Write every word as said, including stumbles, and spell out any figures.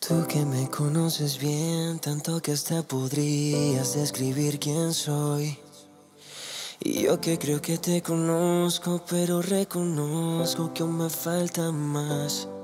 Tú que me conoces bien, tanto que hasta podrías describir quién soy. Y yo que creo que te conozco, pero reconozco que aún me falta más.